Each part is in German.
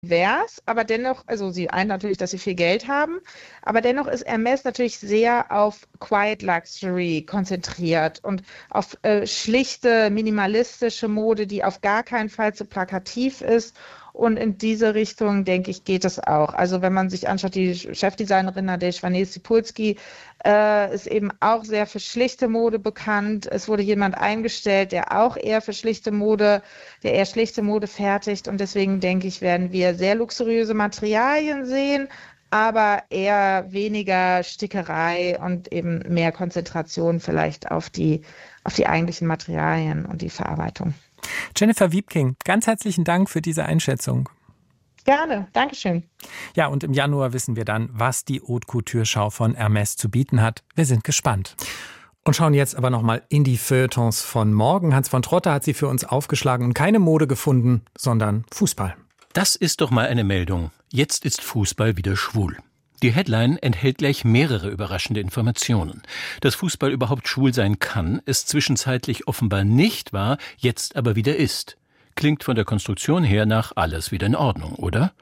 divers, aber dennoch, also sie eint natürlich, dass sie viel Geld haben, aber dennoch ist Hermès natürlich sehr auf Quiet Luxury konzentriert und auf schlichte, minimalistische Mode, die auf gar keinen Fall zu plakativ ist. Und in diese Richtung, denke ich, geht es auch. Also wenn man sich anschaut, die Chefdesignerin Nadège Vanné-Cipulski ist eben auch sehr für schlichte Mode bekannt. Es wurde jemand eingestellt, der eher schlichte Mode fertigt. Und deswegen, denke ich, werden wir sehr luxuriöse Materialien sehen, aber eher weniger Stickerei und eben mehr Konzentration vielleicht auf die eigentlichen Materialien und die Verarbeitung. Jennifer Wiepking, ganz herzlichen Dank für diese Einschätzung. Gerne, Dankeschön. Ja, und im Januar wissen wir dann, was die Haute Couture-Schau von Hermès zu bieten hat. Wir sind gespannt. Und schauen jetzt aber nochmal in die Feuilletons von morgen. Hans von Trotter hat sie für uns aufgeschlagen und keine Mode gefunden, sondern Fußball. Das ist doch mal eine Meldung. Jetzt ist Fußball wieder schwul. Die Headline enthält gleich mehrere überraschende Informationen. Dass Fußball überhaupt schwul sein kann, ist zwischenzeitlich offenbar nicht wahr, jetzt aber wieder ist. Klingt von der Konstruktion her nach alles wieder in Ordnung, oder?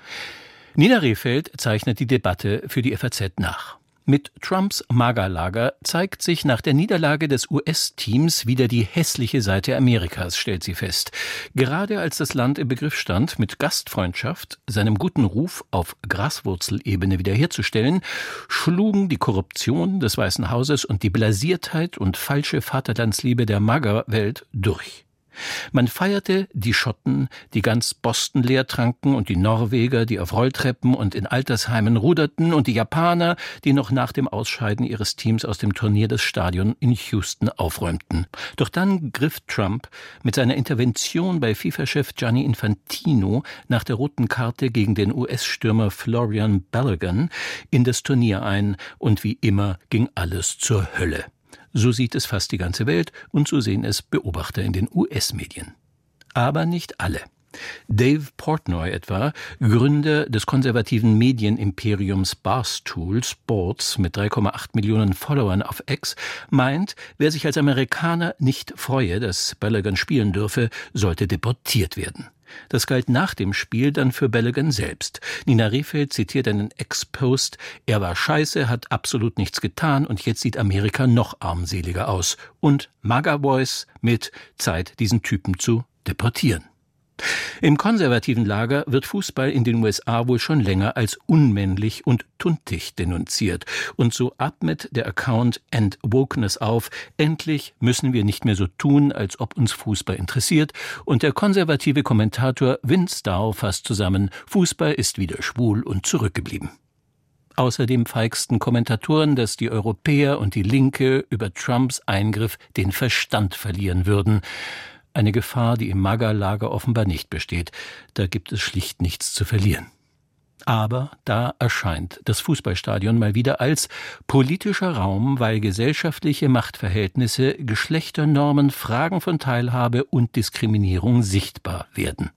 Nina Rehfeld zeichnet die Debatte für die FAZ nach. Mit Trumps MAGA-Lager zeigt sich nach der Niederlage des US-Teams wieder die hässliche Seite Amerikas, stellt sie fest. Gerade als das Land im Begriff stand, mit Gastfreundschaft seinem guten Ruf auf Graswurzelebene wiederherzustellen, schlugen die Korruption des Weißen Hauses und die Blasiertheit und falsche Vaterlandsliebe der MAGA-Welt durch. Man feierte die Schotten, die ganz Boston leer tranken, und die Norweger, die auf Rolltreppen und in Altersheimen ruderten, und die Japaner, die noch nach dem Ausscheiden ihres Teams aus dem Turnier das Stadion in Houston aufräumten. Doch dann griff Trump mit seiner Intervention bei FIFA-Chef Gianni Infantino nach der roten Karte gegen den US-Stürmer Florian Balogun in das Turnier ein, und wie immer ging alles zur Hölle. So sieht es fast die ganze Welt und so sehen es Beobachter in den US-Medien. Aber nicht alle. Dave Portnoy etwa, Gründer des konservativen Medienimperiums Barstool Sports mit 3,8 Millionen Followern auf X, meint, wer sich als Amerikaner nicht freue, dass Balogun spielen dürfe, sollte deportiert werden. Das galt nach dem Spiel dann für Balogun selbst. Nina Rehfeld zitiert einen Ex-Post: Er war scheiße, hat absolut nichts getan und jetzt sieht Amerika noch armseliger aus. Und MAGA-Boys mit Zeit, diesen Typen zu deportieren. Im konservativen Lager wird Fußball in den USA wohl schon länger als unmännlich und tuntig denunziert. Und so atmet der Account End Wokeness auf. Endlich müssen wir nicht mehr so tun, als ob uns Fußball interessiert. Und der konservative Kommentator Vince Dow fasst zusammen: Fußball ist wieder schwul und zurückgeblieben. Außerdem feigsten Kommentatoren, dass die Europäer und die Linke über Trumps Eingriff den Verstand verlieren würden. Eine Gefahr, die im MAGA-Lager offenbar nicht besteht. Da gibt es schlicht nichts zu verlieren. Aber da erscheint das Fußballstadion mal wieder als politischer Raum, weil gesellschaftliche Machtverhältnisse, Geschlechternormen, Fragen von Teilhabe und Diskriminierung sichtbar werden.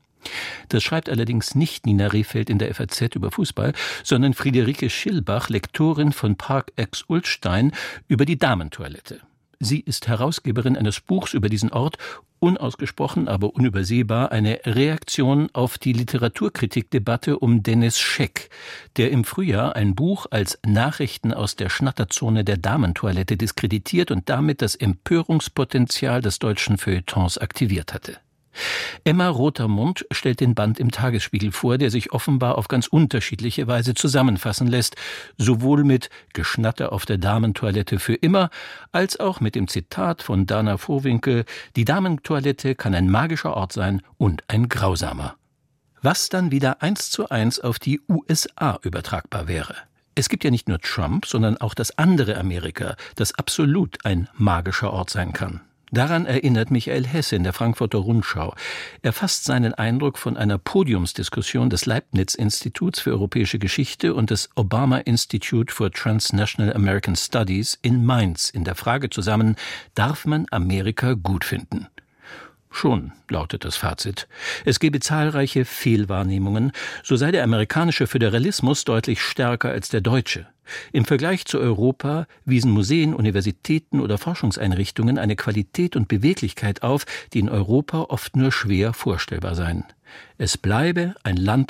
Das schreibt allerdings nicht Nina Rehfeld in der FAZ über Fußball, sondern Friederike Schillbach, Lektorin von Park Ex Ulstein, über die Damentoilette. Sie ist Herausgeberin eines Buchs über diesen Ort, unausgesprochen, aber unübersehbar, eine Reaktion auf die Literaturkritikdebatte um Dennis Scheck, der im Frühjahr ein Buch als Nachrichten aus der Schnatterzone der Damentoilette diskreditiert und damit das Empörungspotenzial des deutschen Feuilletons aktiviert hatte. Emma Rotermund stellt den Band im Tagesspiegel vor, der sich offenbar auf ganz unterschiedliche Weise zusammenfassen lässt, sowohl mit Geschnatter auf der Damentoilette für immer, als auch mit dem Zitat von Dana Vohwinkel: Die Damentoilette kann ein magischer Ort sein und ein grausamer. Was dann wieder 1:1 auf die USA übertragbar wäre. Es gibt ja nicht nur Trump, sondern auch das andere Amerika, das absolut ein magischer Ort sein kann. Daran erinnert Michael Hesse in der Frankfurter Rundschau. Er fasst seinen Eindruck von einer Podiumsdiskussion des Leibniz-Instituts für europäische Geschichte und des Obama Institute for Transnational American Studies in Mainz in der Frage zusammen: Darf man Amerika gut finden? Schon, lautet das Fazit. Es gebe zahlreiche Fehlwahrnehmungen, so sei der amerikanische Föderalismus deutlich stärker als der deutsche. Im Vergleich zu Europa wiesen Museen, Universitäten oder Forschungseinrichtungen eine Qualität und Beweglichkeit auf, die in Europa oft nur schwer vorstellbar seien. Es bleibe ein Land